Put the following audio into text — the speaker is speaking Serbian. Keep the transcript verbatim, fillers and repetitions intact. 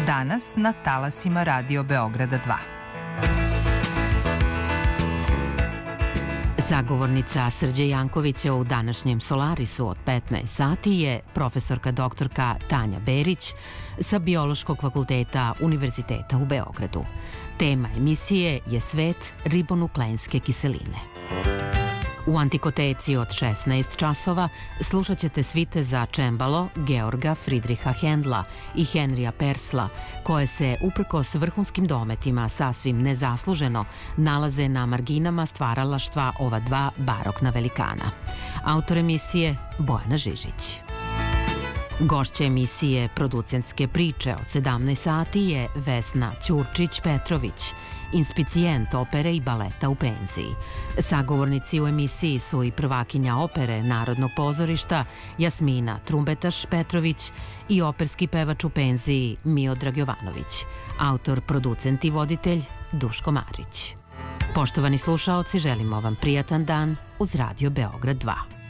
Danas na talasima Radio Beograda dva. Sagovornica Srđe Jankovića u današnjem Solarisu od petnaest sati je profesorka doktorka Tanja Berić sa Biološkog fakulteta Univerziteta u Beogradu. Tema emisije je svet ribonukleinske kiseline. U Antikoteci od šesnaest časova slušat ćete svite za čembalo Georga Fridriha Hendla i Henrija Persla, koje se, uprkos vrhunskim dometima, sasvim nezasluženo nalaze na marginama stvaralaštva ova dva barokna velikana. Autor emisije Bojana Žižić. Gošća emisije Producentske priče od sedamnaest sati je Vesna Ćurčić-Petrović, inspicijent opere i baleta u penziji. Sagovornici u emisiji su i prvakinja opere Narodnog pozorišta Jasmina Trumbetaš-Petrović i operski pevač u penziji Miodrag Jovanović. Autor, producent i voditelj Duško Marić. Poštovani slušaoci, želimo vam prijatan dan uz Radio Beograd dva.